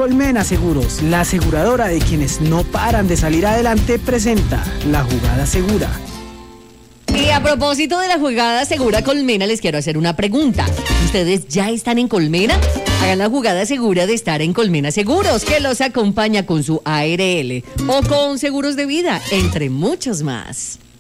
Colmena Seguros, la aseguradora de quienes no paran de salir adelante, presenta La Jugada Segura. Y a propósito de la jugada segura Colmena, les quiero hacer una pregunta. ¿Ustedes ya están en Colmena? Hagan la jugada segura de estar en Colmena Seguros, que los acompaña con su ARL o con seguros de vida, entre muchos más.